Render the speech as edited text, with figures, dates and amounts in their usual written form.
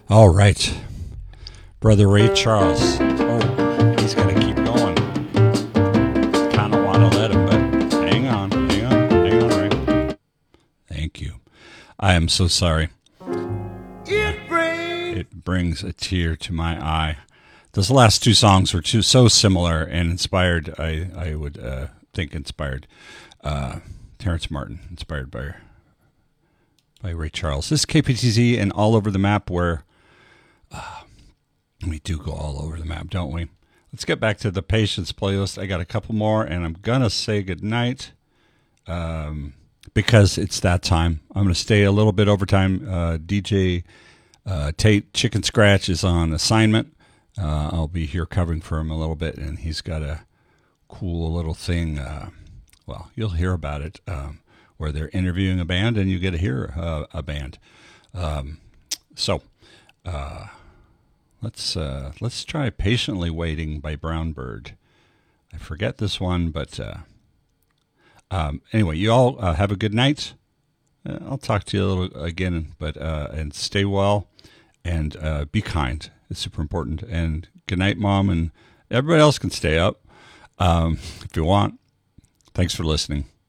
All right. Brother Ray Charles. Oh, he's got to keep going. Kind of want to let him, but hang on, Ray. Thank you. I am so sorry. It brings a tear to my eye. Those last two songs were so similar and inspired. I would think inspired Terrence Martin, inspired by Ray Charles. This is KPTZ and All Over the Map, where we do go all over the map, don't we? Let's get back to the Patience playlist. I got a couple more, and I'm going to say goodnight because it's that time. I'm going to stay a little bit overtime. DJ Tate Chicken Scratch is on assignment. I'll be here covering for him a little bit, and he's got a cool little thing. Well, you'll hear about it where they're interviewing a band, and you get to hear a band. Let's try Patiently Waiting by Brown Bird. I forget this one, but anyway, you all have a good night. I'll talk to you a little again, but and stay well and be kind. It's super important. And good night, Mom, and everybody else can stay up if you want. Thanks for listening.